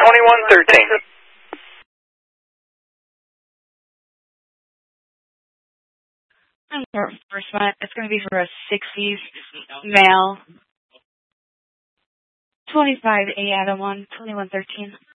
2113. First one, it's going to be for a 60s male. 25A Adam 1, 2113.